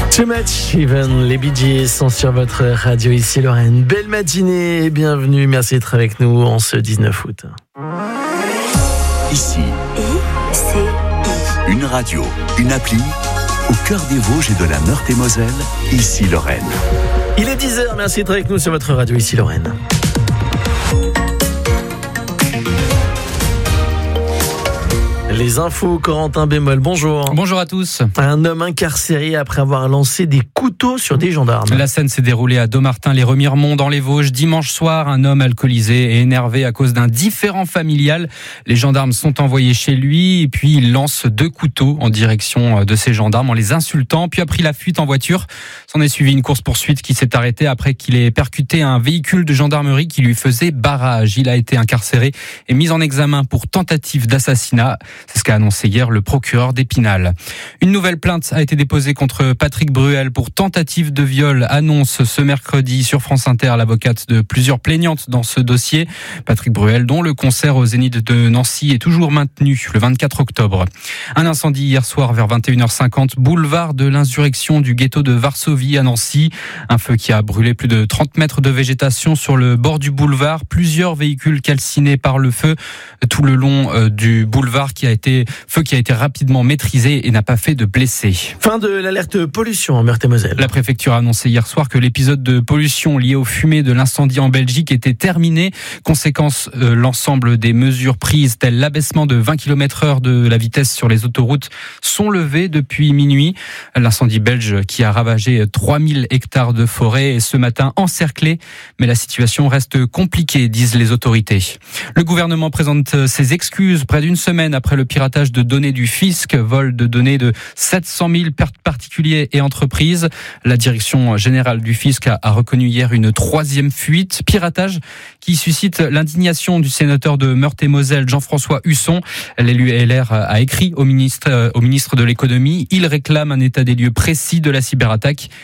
Too Much Even, les Bee Gees sont sur votre radio ici Lorraine. Belle matinée et bienvenue, merci d'être avec nous en ce 19 août. Ici, ICI. une radio, une appli, au cœur des Vosges et de la Meurthe-et-Moselle, ici Lorraine. Il est 10h, merci d'être avec nous sur votre radio ici Lorraine. Les infos, Corentin Bémol, bonjour. Bonjour à tous. Un homme incarcéré après avoir lancé des couteaux sur des gendarmes. La scène s'est déroulée à Dommartin-les-Remiremont dans les Vosges. Dimanche soir, un homme alcoolisé et énervé à cause d'un différend familial. Les gendarmes sont envoyés chez lui et puis il lance 2 couteaux en direction de ces gendarmes en les insultant, puis a pris la fuite en voiture. S'en est suivi une course-poursuite qui s'est arrêtée après qu'il ait percuté un véhicule de gendarmerie qui lui faisait barrage. Il a été incarcéré et mis en examen pour tentative d'assassinat. C'est ce qu'a annoncé hier le procureur d'Épinal. Une nouvelle plainte a été déposée contre Patrick Bruel pour tentative de viol, annonce ce mercredi sur France Inter l'avocate de plusieurs plaignantes dans ce dossier. Patrick Bruel, dont le concert au Zénith de Nancy est toujours maintenu le 24 octobre. Un incendie hier soir vers 21h50, boulevard de l'insurrection du ghetto de Varsovie à Nancy. Un feu qui a brûlé plus de 30 mètres de végétation sur le bord du boulevard. Plusieurs véhicules calcinés par le feu tout le long du boulevard feu qui a été rapidement maîtrisé et n'a pas fait de blessés. Fin de l'alerte pollution en Meurthe-et-Moselle. La préfecture a annoncé hier soir que l'épisode de pollution lié aux fumées de l'incendie en Belgique était terminé. Conséquence, l'ensemble des mesures prises, telles l'abaissement de 20 km/h de la vitesse sur les autoroutes, sont levées depuis minuit. L'incendie belge qui a ravagé 3000 hectares de forêt est ce matin encerclé, mais la situation reste compliquée, disent les autorités. Le gouvernement présente ses excuses près d'une semaine après le piratage de données du fisc, vol de données de 700 000 particuliers et entreprises. La direction générale du fisc a reconnu hier une 3e fuite. Piratage qui suscite l'indignation du sénateur de Meurthe-et-Moselle, Jean-François Husson. L'élu LR a écrit au ministre de l'économie. Il réclame un état des lieux précis de la cyberattaque